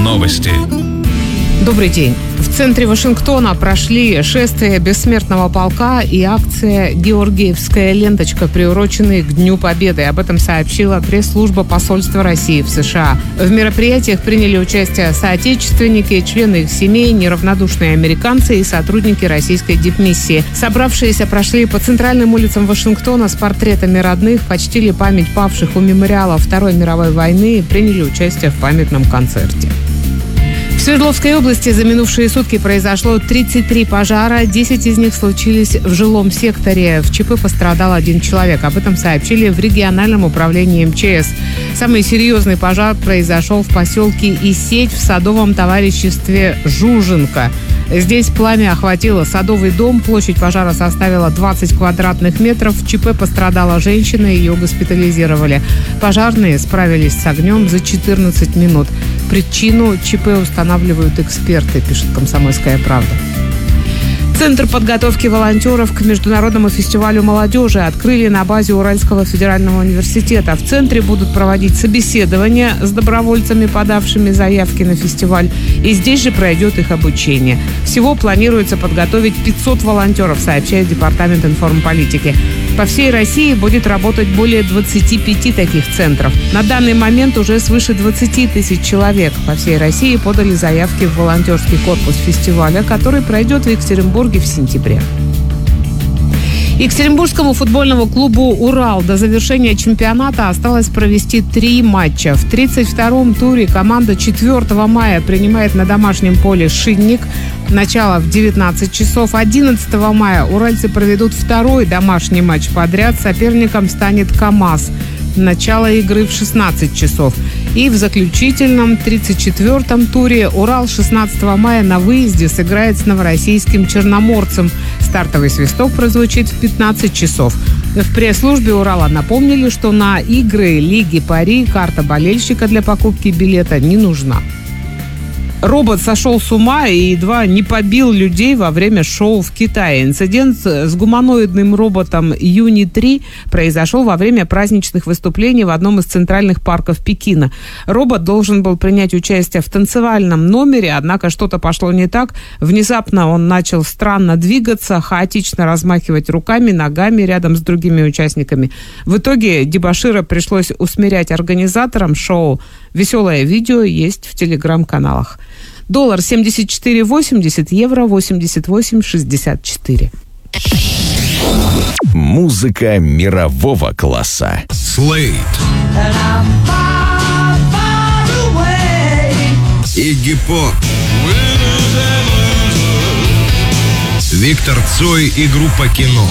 Новости. Добрый день. В центре Вашингтона прошли шествие Бессмертного полка и акция «Георгиевская ленточка», приуроченные к Дню Победы. Об этом сообщила пресс-служба посольства России в США. В мероприятиях приняли участие соотечественники, члены их семей, неравнодушные американцы и сотрудники российской дипмиссии. Собравшиеся прошли по центральным улицам Вашингтона с портретами родных, почтили память павших у мемориала Второй мировой войны и приняли участие в памятном концерте. В Свердловской области за минувшие сутки произошло 33 пожара, 10 из них случились в жилом секторе. В ЧП пострадал один человек. Об этом сообщили в региональном управлении МЧС. Самый серьезный пожар произошел в поселке Исеть в садовом товариществе «Жуженка». Здесь пламя охватило садовый дом, площадь пожара составила 20 квадратных метров. В ЧП пострадала женщина, ее госпитализировали. Пожарные справились с огнем за 14 минут. Причину ЧП устанавливают эксперты, пишет «Комсомольская правда». Центр подготовки волонтеров к международному фестивалю молодежи открыли на базе Уральского федерального университета. В центре будут проводить собеседования с добровольцами, подавшими заявки на фестиваль. И здесь же пройдет их обучение. Всего планируется подготовить 500 волонтеров, сообщает Департамент информполитики. По всей России будет работать более 25 таких центров. На данный момент уже свыше 20 тысяч человек по всей России подали заявки в волонтерский корпус фестиваля, который пройдет в Екатеринбурге в сентябре. Екатеринбургскому футбольному клубу «Урал» до завершения чемпионата осталось провести 3 матча. В 32-м туре команда 4 мая принимает на домашнем поле «Шинник». Начало в 19 часов. 11 мая уральцы проведут второй домашний матч подряд. Соперником станет «КамАЗ». Начало игры в 16 часов. И в заключительном 34-м туре «Урал» 16 мая на выезде сыграет с новороссийским «Черноморцем». Стартовый свисток прозвучит в 15 часов. В пресс-службе «Урала» напомнили, что на игры Лиги Пари карта болельщика для покупки билета не нужна. Робот сошел с ума и едва не побил людей во время шоу в Китае. Инцидент с гуманоидным роботом Юни-3 произошел во время праздничных выступлений в одном из центральных парков Пекина. Робот должен был принять участие в танцевальном номере, однако что-то пошло не так. Внезапно он начал странно двигаться, хаотично размахивать руками, ногами рядом с другими участниками. В итоге дебошира пришлось усмирять организаторам шоу. Веселое видео есть в телеграм-каналах. Доллар 74.80, евро 88.64. Музыка мирового класса. Слейд. Игги Поп. Виктор Цой и группа «Кино».